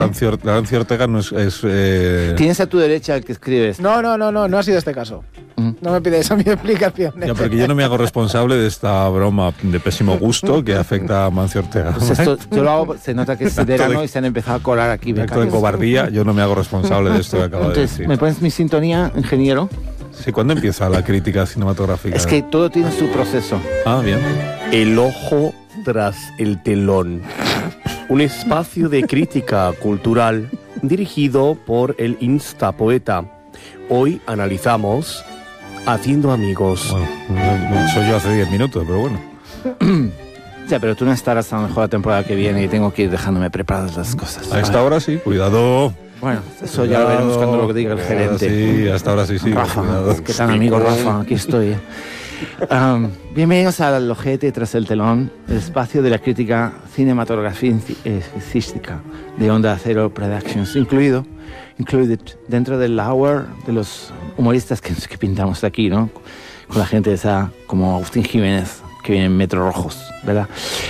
Amancio Ortega no es Tienes a tu derecha el que escribes. No ha sido este caso. No me pides a mi explicación. Ya, porque yo no me hago responsable de esta broma de pésimo gusto que afecta a Amancio Ortega. Pues esto, yo lo hago, se nota que es verano y se han empezado a colar aquí. Acto de cobardía, yo no me hago responsable de esto que acabo de decir. ¿Me pones mi sintonía, ingeniero? Sí, ¿cuándo empieza la crítica cinematográfica? Es que todo tiene su proceso. Ah, bien. El ojo tras el telón. Un espacio de crítica cultural dirigido por el Instapoeta. Hoy analizamos Haciendo Amigos. Bueno, soy yo hace 10 minutos, pero bueno. Ya, pero tú no estarás a lo mejor la temporada que viene y tengo que ir dejándome preparadas las cosas. A esta hora sí, cuidado. Bueno, eso ya lo veremos cuando lo diga el gerente. Sí, hasta ahora sí. Rafa, cuidado. ¿qué tal, amigo Rafa? Aquí estoy. Bienvenidos al Ojete tras el telón, el espacio de la crítica cinematográfica de Onda Cero Productions, incluido dentro del hour de los humoristas que pintamos aquí, ¿no? Con la gente esa como Agustín Jiménez, que viene en Metro Rojos, ¿verdad?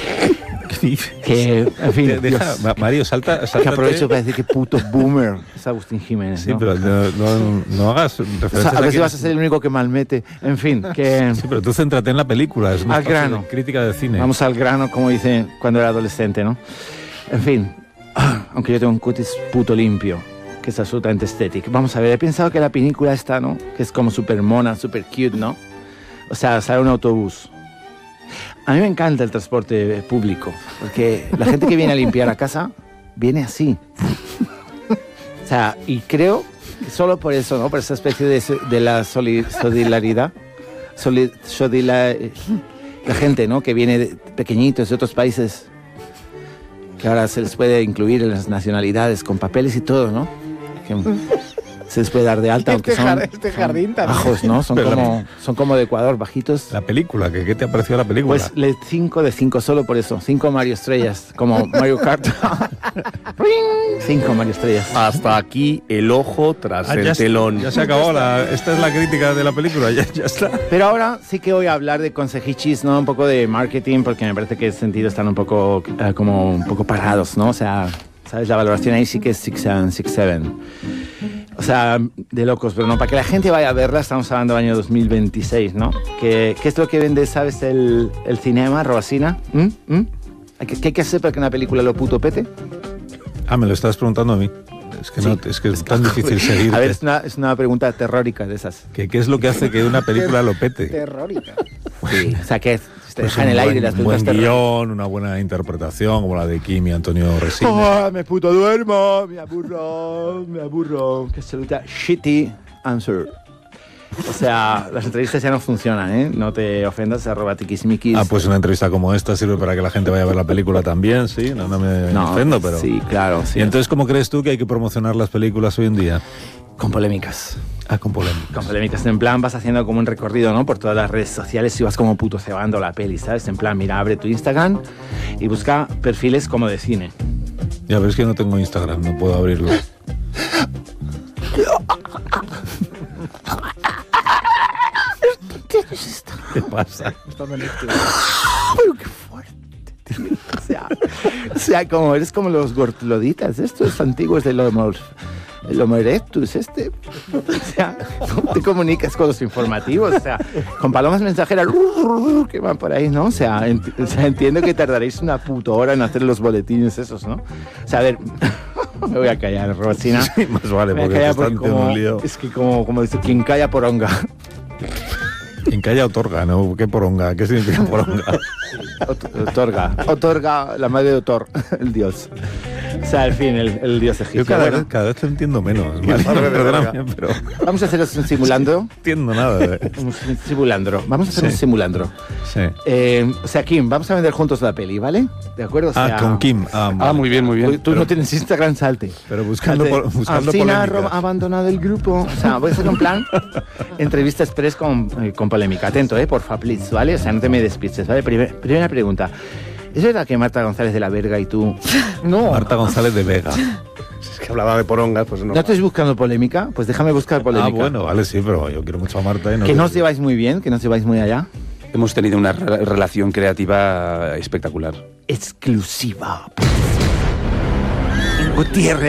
Que, en fin, Mario, salta. Que aprovecho para decir que puto boomer es Agustín Jiménez, ¿no? Sí, pero no hagas referencias. O sea, a ver si vas a ser el único que malmete. En fin, que... Sí, pero tú céntrate en la película. Es una al grano. Crítica de cine. Vamos al grano, como dice cuando era adolescente, ¿no? En fin, aunque yo tengo un cutis puto limpio, que es absolutamente estético. Vamos a ver, he pensado que la película esta, ¿no? Que es como súper mona, súper cute, ¿no? O sea, sale un autobús. A mí me encanta el transporte público, porque la gente que viene a limpiar a casa viene así. O sea, y creo que solo por eso, ¿no? Por esa especie de la solidaridad, la gente, ¿no? Que viene de pequeñitos de otros países, que ahora se les puede incluir en las nacionalidades con papeles y todo, ¿no? Que se les puede dar de alta, aunque son jardín también. bajos, ¿no? Son como de Ecuador, bajitos. La película, ¿qué te ha parecido la película? Pues 5 de 5 solo por eso. 5 Mario Estrellas, como Mario Kart. 5 Mario Estrellas. Hasta aquí el ojo tras el telón. Ya se acabó. Esta es la crítica de la película, ya está. Pero ahora sí que voy a hablar de consejichis, ¿no? Un poco de marketing, porque me parece que en ese sentido están un poco como un poco parados, ¿no? O sea, ¿sabes? La valoración ahí sí que es 6-7. O sea, de locos, pero no, para que la gente vaya a verla, estamos hablando del año 2026, ¿no? ¿Qué es lo que vende, sabes, el cinema, Robasina? ¿Qué hay que hacer para que una película lo puto pete? Me lo estás preguntando a mí. Es que, sí, es que es tan difícil seguirte. A ver, es una pregunta terrórica de esas. ¿Qué es lo que hace que una película lo pete? Terrórica. Sí, o sea, que te Pues deja en el aire las películas. Un buen guión, una buena interpretación, como la de Kim y Antonio Resina. Me puto duermo, me aburro. Que absoluta shitty answer. O sea, las entrevistas ya no funcionan, ¿eh? No te ofendas, @tiquismiquis. Pues una entrevista como esta sirve para que la gente vaya a ver la película también, ¿sí? No me ofendo, pero... Sí, claro. Sí. ¿Y entonces cómo crees tú que hay que promocionar las películas hoy en día? Con polémicas. Con polémicas. Con polémicas. En plan, vas haciendo como un recorrido, ¿no? Por todas las redes sociales y vas como puto cebando la peli, ¿sabes? En plan, mira, abre tu Instagram y busca perfiles como de cine. Ya, pero es que no tengo Instagram, no puedo abrirlo. ¿Qué pasa? Pero qué fuerte, tío. O sea, como eres como los gortloditas, estos antiguos de el Homo erectus, O sea, ¿cómo te comunicas con los informativos? O sea, con palomas mensajeras que van por ahí, ¿no? O sea, entiendo que tardaréis una puta hora en hacer los boletines esos, ¿no? O sea, a ver, me voy a callar, Rosina. Sí, más vale, porque te están metiendo un lío. Es que como dice, quien calla poronga. Quien calla otorga, ¿no? ¿Qué poronga? ¿Qué significa poronga? Otorga la madre de Otor, el dios. O sea, al fin, el dios egipcio. Yo cada vez te entiendo menos. Perdóname, pero... Vamos a hacer un simulando. No entiendo nada. Un simulandro. Vamos a hacer un simulandro. Sí. O sea, Kim, vamos a vender juntos la peli, ¿vale? ¿De acuerdo? O sea, con Kim. Muy bien, muy bien. Tú no tienes Instagram, salte. Pero buscando Alcina polémicas. ha abandonado el grupo. O sea, voy a hacer un plan. Entrevista express con polémica. Atento, porfa, please, ¿vale? O sea, no te me despiches, ¿vale? Primera pregunta. ¿Es verdad que Marta González de la Verga y tú...? No. Marta González de Vega. Es que hablaba de porongas, pues no. ¿No estás buscando polémica? Pues déjame buscar polémica. Bueno, vale, sí, pero yo quiero mucho a Marta. Que no os lleváis muy bien, que no os lleváis muy allá. Hemos tenido una relación creativa espectacular. Exclusiva. Gutiérrez.